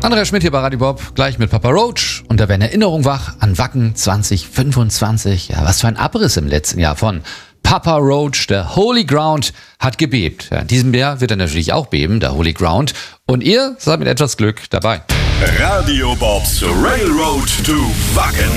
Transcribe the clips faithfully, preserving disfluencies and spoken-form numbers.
Andreas Schmidt hier bei Radio Bob, gleich mit Papa Roach. Und da werden Erinnerungen wach an Wacken zwanzig fünfundzwanzig. Ja, was für ein Abriss im letzten Jahr von Papa Roach. Der Holy Ground hat gebebt. Ja, in diesem Jahr wird er natürlich auch beben, der Holy Ground. Und ihr seid mit etwas Glück dabei. Radio Bobs Railroad to Wacken.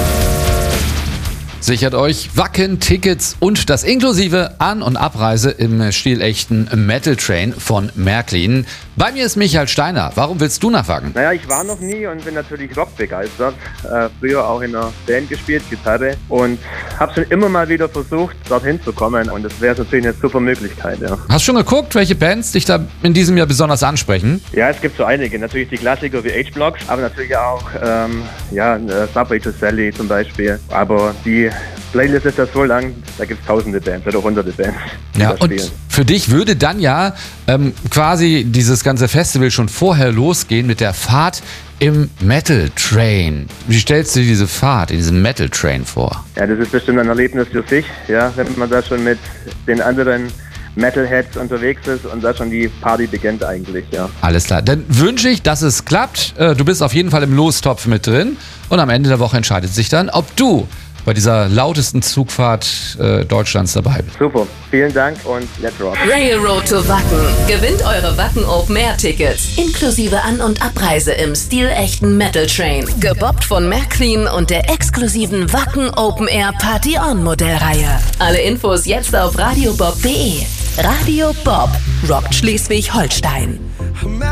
Sichert euch Wacken-Tickets und das inklusive An- und Abreise im stilechten Metal Train von Märklin. Bei mir ist Michael Steiner. Warum willst du nach Wacken? Naja, ich war noch nie und bin natürlich Rock begeistert. Äh, früher auch in einer Band gespielt, Gitarre. Und habe schon immer mal wieder versucht, dorthin zu kommen. Und das wäre natürlich eine super Möglichkeit, ja. Hast du schon geguckt, welche Bands dich da in diesem Jahr besonders ansprechen? Ja, es gibt so einige. Natürlich die Klassiker wie H-Blocks, aber natürlich auch ähm, ja, Subway to Sally zum Beispiel. Aber die Playlist ist ja so lang, da gibt es tausende Bands oder hunderte Bands. Ja, und für dich würde dann ja ähm, quasi dieses ganze Festival schon vorher losgehen mit der Fahrt im Metal Train. Wie stellst du dir diese Fahrt in diesem Metal Train vor? Ja, das ist bestimmt ein Erlebnis für sich, ja, wenn man da schon mit den anderen Metalheads unterwegs ist und da schon die Party beginnt eigentlich, ja. Alles klar, dann wünsche ich, dass es klappt. Du bist auf jeden Fall im Lostopf mit drin und am Ende der Woche entscheidet sich dann, ob du bei dieser lautesten Zugfahrt äh, Deutschlands dabei bist. Super, vielen Dank und let's rock. Railroad to Wacken. Gewinnt eure Wacken Open Air Tickets. Inklusive An- und Abreise im stilechten Metal Train. Gebobbt von Märklin und der exklusiven Wacken Open Air Party On Modellreihe. Alle Infos jetzt auf radiobob punkt de. Radio Bob rockt Schleswig-Holstein.